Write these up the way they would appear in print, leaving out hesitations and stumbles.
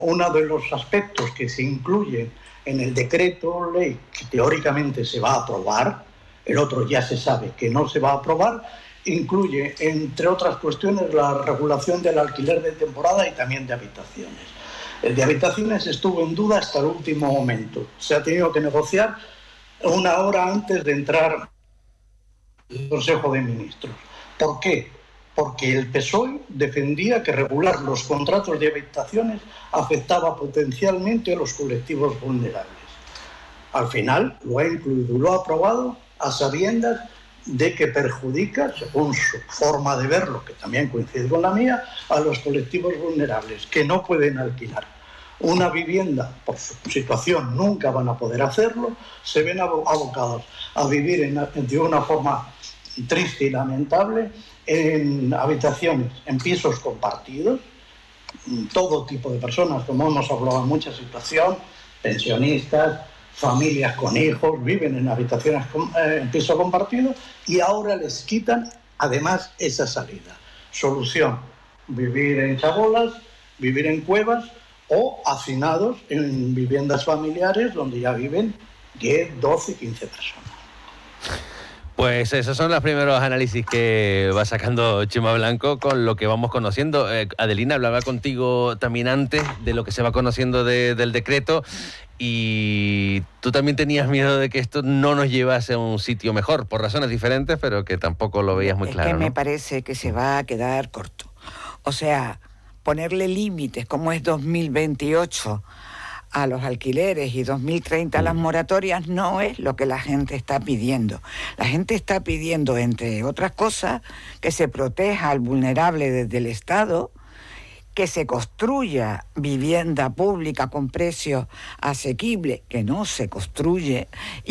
uno de los aspectos que se incluyen en el decreto ley que teóricamente se va a aprobar, el otro ya se sabe que no se va a aprobar, incluye, entre otras cuestiones, la regulación del alquiler de temporada y también de habitaciones. El de habitaciones estuvo en duda hasta el último momento. Se ha tenido que negociar una hora antes de entrar el Consejo de Ministros. ¿Por qué? Porque el PSOE defendía que regular los contratos de habitaciones afectaba potencialmente a los colectivos vulnerables. Al final lo ha incluido, lo ha aprobado a sabiendas de que perjudica, según su forma de verlo, que también coincide con la mía, a los colectivos vulnerables, que no pueden alquilar una vivienda por su situación, nunca van a poder hacerlo, se ven abocados a vivir de una forma triste y lamentable en habitaciones, en pisos compartidos, todo tipo de personas, como hemos hablado en muchas situaciones, pensionistas, familias con hijos, viven en habitaciones en piso compartido, y ahora les quitan además esa salida. Solución: vivir en chabolas, vivir en cuevas o hacinados en viviendas familiares donde ya viven 10, 12, 15 personas. Pues esos son los primeros análisis que va sacando Chema Blanco con lo que vamos conociendo. Adelina, hablaba contigo también antes de lo que se va conociendo del decreto, y tú también tenías miedo de que esto no nos llevase a un sitio mejor, por razones diferentes, pero que tampoco lo veías muy claro. Es que ¿no? me parece que se va a quedar corto. O sea, ponerle límites como es 2028 a los alquileres y 2030 a las moratorias no es lo que la gente está pidiendo. La gente está pidiendo, entre otras cosas, que se proteja al vulnerable desde el Estado, que se construya vivienda pública con precios asequibles, que no se construye,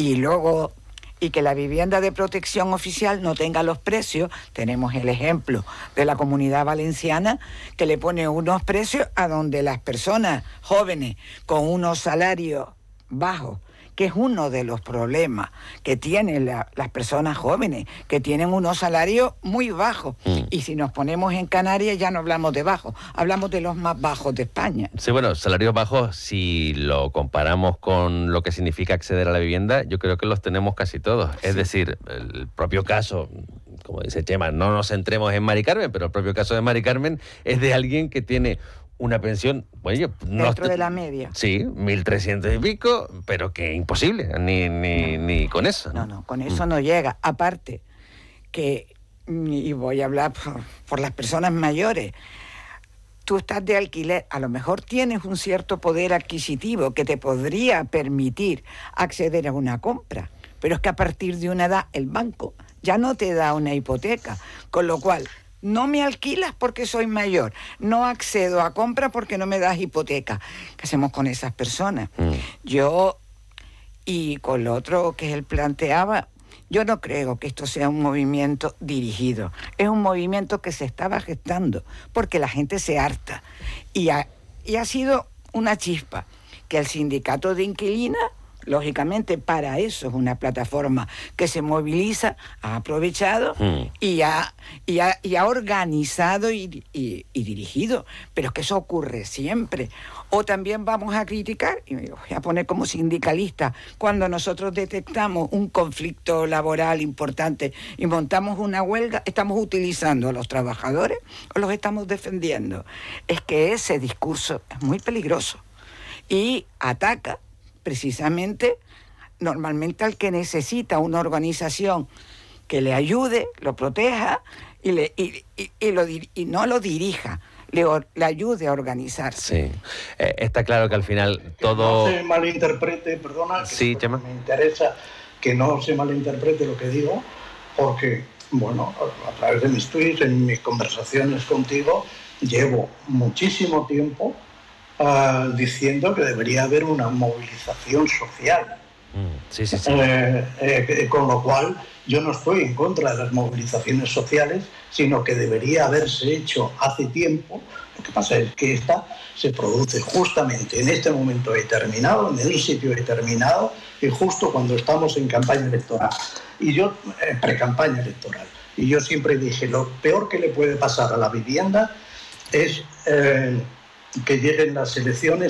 y que la vivienda de protección oficial no tenga los precios. Tenemos el ejemplo de la Comunidad Valenciana, que le pone unos precios a donde las personas jóvenes con unos salarios bajos, que es uno de los problemas que tienen las personas jóvenes, que tienen unos salarios muy bajos. Y si nos ponemos en Canarias ya no hablamos de bajos, hablamos de los más bajos de España. Sí, bueno, salarios bajos, si lo comparamos con lo que significa acceder a la vivienda, yo creo que los tenemos casi todos. Sí. Es decir, el propio caso, como dice Chema, no nos centremos en Mari Carmen, pero el propio caso de Mari Carmen es de alguien que tiene una pensión, bueno, dentro de la media. Sí, 1.300 y pico, pero que imposible, ni con eso. No, con eso no llega. Aparte, que, y voy a hablar por las personas mayores, tú estás de alquiler, a lo mejor tienes un cierto poder adquisitivo que te podría permitir acceder a una compra, pero es que a partir de una edad el banco ya no te da una hipoteca, con lo cual no me alquilas porque soy mayor, no accedo a compra porque no me das hipoteca. ¿Qué hacemos con esas personas? Yo, y con lo otro que él planteaba, yo no creo que esto sea un movimiento dirigido. Es un movimiento que se estaba gestando porque la gente se harta. Y ha sido una chispa que el sindicato de inquilinas, lógicamente para eso es una plataforma que se moviliza, ha aprovechado y ha organizado y dirigido, pero es que eso ocurre siempre. O también vamos a criticar, y me voy a poner como sindicalista, cuando nosotros detectamos un conflicto laboral importante y montamos una huelga, ¿estamos utilizando a los trabajadores o los estamos defendiendo? Es que ese discurso es muy peligroso y ataca precisamente normalmente al que necesita una organización que le ayude, lo proteja y no lo dirija, le ayude a organizarse. Sí, está claro que al final todo... Que no se malinterprete, perdona, sí, que me interesa que no se malinterprete lo que digo, porque, bueno, a través de mis tweets, en mis conversaciones contigo, llevo muchísimo tiempo diciendo que debería haber una movilización social. Sí. Con lo cual yo no estoy en contra de las movilizaciones sociales, sino que debería haberse hecho hace tiempo. Lo que pasa es que esta se produce justamente en este momento determinado, en un sitio determinado, y justo cuando estamos en campaña electoral. Y yo, pre-campaña electoral. Y yo siempre dije, lo peor que le puede pasar a la vivienda es que lleguen las elecciones